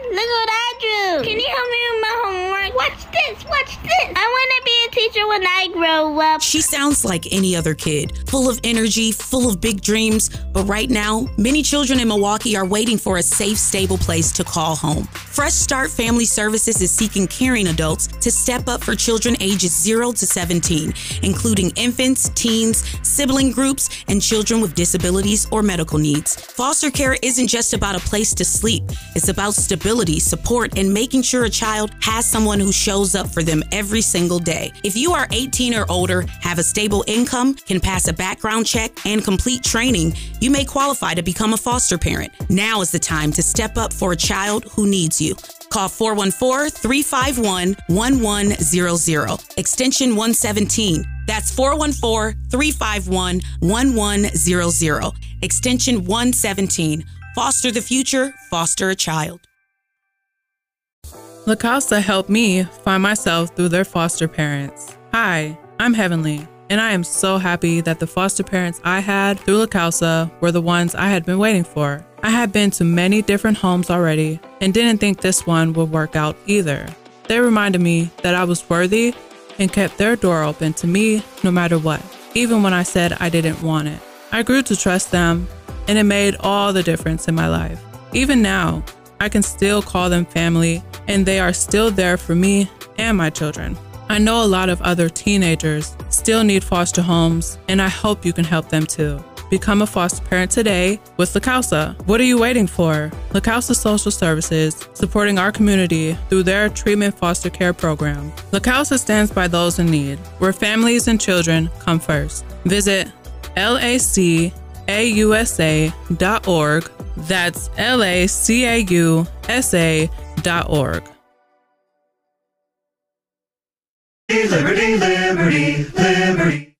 look what I drew. Can you help me with my homework? Watch this, watch this. I want to be a teacher when I grow up. She sounds like any other kid, full of energy, full of big dreams. But right now, many children in Milwaukee are waiting for a safe, stable place to call home. Fresh Start Family Services is seeking caring adults to step up for children ages 0 to 17, including infants, teens, sibling groups, and children with disabilities or medical needs. Foster care isn't just about a place to sleep. It's about stability, support, and making sure a child has someone who shows up for them every single day. If you are 18 or older, have a stable income, can pass a background check, and complete training, you may qualify to become a foster parent. Now is the time to step up for a child who needs you. Call 414-351-1100, extension 117. That's 414-351-1100, extension 117. Foster the future, foster a child. La Causa helped me find myself through their foster parents. Hi, I'm Heavenly, and I am so happy that the foster parents I had through La Causa were the ones I had been waiting for. I had been to many different homes already and didn't think this one would work out either. They reminded me that I was worthy and kept their door open to me no matter what, even when I said I didn't want it. I grew to trust them, and it made all the difference in my life. Even now, I can still call them family, and they are still there for me and my children. I know a lot of other teenagers still need foster homes, and I hope you can help them too. Become a foster parent today with La Causa. What are you waiting for? La Causa Social Services, supporting our community through their treatment foster care program. La Causa stands by those in need, where families and children come first. Visit lacausa.org. That's lacausa.org. Liberty, liberty, liberty.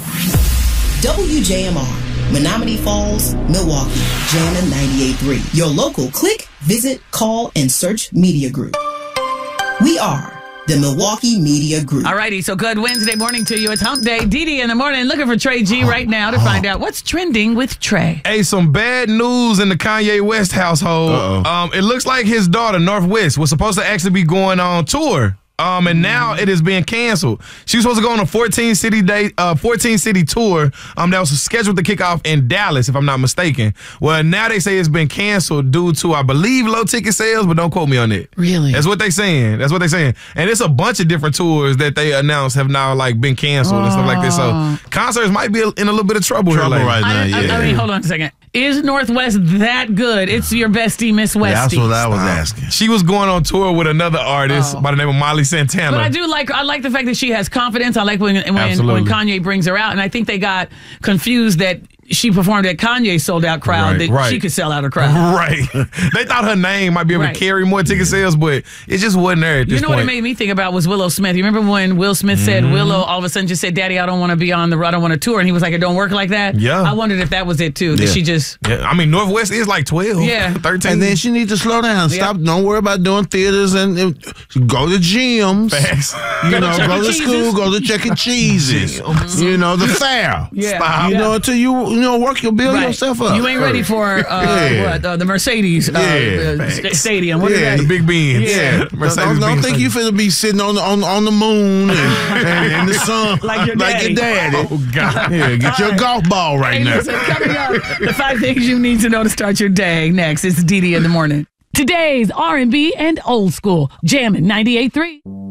WJMR, Menominee Falls, Milwaukee, Jammin' 98.3. Your local click, visit, call, and search media group. We are the Milwaukee Media Group. All righty, so good Wednesday morning to you. It's Hump Day. Dee in the morning, looking for Trey G right now to find out what's trending with Trey. Hey, some bad news in the Kanye West household. It looks like his daughter, Northwest, was supposed to actually be going on tour. And now it is being canceled. She was supposed to go on a 14-city tour that was scheduled to kick off in Dallas, if I'm not mistaken. Well, now they say it's been canceled due to, I believe, low ticket sales, but don't quote me on it. Really? That's what they're saying. And it's a bunch of different tours that they announced have now been canceled and stuff like this. So concerts might be in a little bit of trouble here right now. I mean, hold on a second. Is Northwest that good? It's your bestie, Miss Westie. That's what I was asking. She was going on tour with another artist by the name of Molly Santana. But I like the fact that she has confidence. I like when Kanye brings her out, and I think they got confused that she performed at Kanye's sold-out crowd, she could sell out a crowd. Right. They thought her name might be able to carry more ticket sales, but it just wasn't there at this point. You know what it made me think about was Willow Smith. You remember when Will Smith said, Willow all of a sudden just said, Daddy, I don't want to be on the road, I don't want to tour, and he was like, it don't work like that? Yeah. I wondered if that was it, too, that she just... Yeah. I mean, Northwest is like 12, 13. And then she needs to slow down. Stop. Don't worry about doing theaters and go to gyms. Facts. Go to school, go to Chuck E. Cheese's. The fair. Yeah. Stop. Until you work your bill yourself up. You ain't ready for the Mercedes stadium. What is that? The Big Benz. Yeah. Don't think you finna be sitting on the moon and in the sun like your daddy. Oh, God. Yeah, get your golf ball right now. Listen, coming up, the 5 things you need to know to start your day. Next, it's Dee in the morning. Today's R&B and old school. Jammin' 98.3.